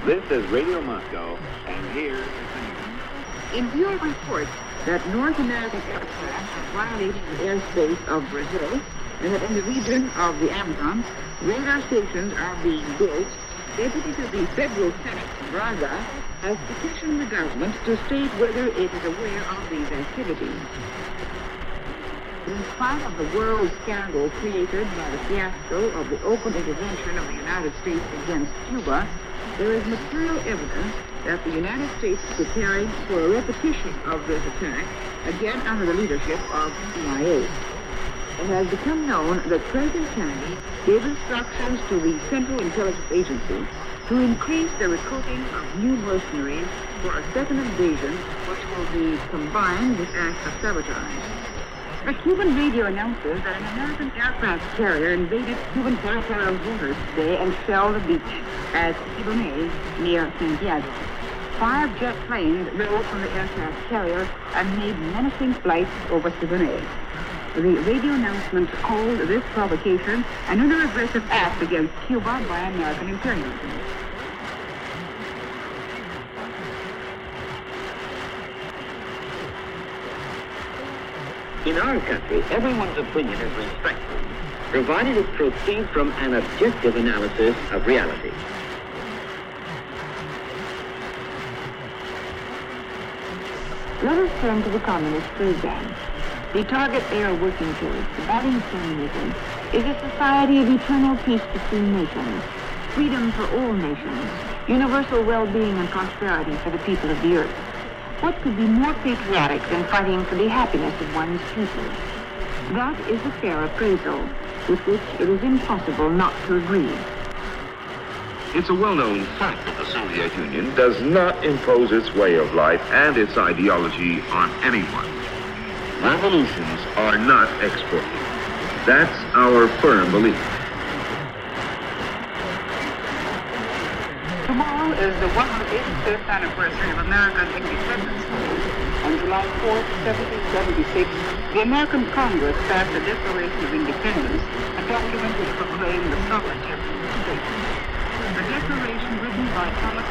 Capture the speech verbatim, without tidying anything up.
This is Radio Moscow, and here is the news. In view of reports that North American aircraft are violating the airspace of Brazil, and that in the region of the Amazon, radar stations are being built, Deputy to the Federal Senate, Braga, has petitioned the government to state whether it is aware of these activities. In spite of the world scandal created by the fiasco of the open intervention of the United States against Cuba, there is material evidence that the United States is preparing for a repetition of this attack, again under the leadership of C I A. It has become known that President Kennedy gave instructions to the Central Intelligence Agency to increase the recruiting of new mercenaries for a second invasion, which will be combined with acts of sabotage. A Cuban radio announces that an American aircraft carrier invaded Cuban territorial waters today and shelled a beach at Siboney near Santiago. Five jet planes rose from the aircraft carrier and made menacing flights over Siboney. The radio announcement called this provocation another aggressive act against Cuba by American imperialism. In our country, everyone's opinion is respected, provided it proceeds from an objective analysis of reality. Let us turn to the Communist program. The target they are working towards, combating communism, is a society of eternal peace between nations, freedom for all nations, universal well-being and prosperity for the people of the earth. What could be more patriotic than fighting for the happiness of one's people? That is a fair appraisal, with which it is impossible not to agree. It's a well-known fact that the Soviet Union does not impose its way of life and its ideology on anyone. Revolutions are not exported. That's our firm belief. Tomorrow is the one hundred eighty-fifth anniversary of American independence. On July fourth, seventeen seventy-six, the American Congress passed the Declaration of Independence, a document which proclaimed the sovereignty of the state. The declaration, written by Thomas